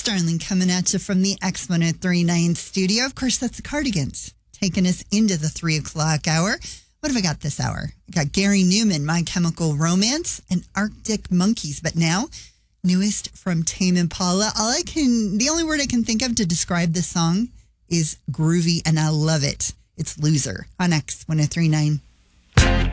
Starling coming at you from the X1039 studio. Of course, that's the Cardigans taking us into the 3 o'clock hour. What have I got this hour? I got Gary Newman, My Chemical Romance, and Arctic Monkeys. But now, newest from Tame Impala. The only word I can think of to describe this song is groovy, and I love it. It's Loser on X1039.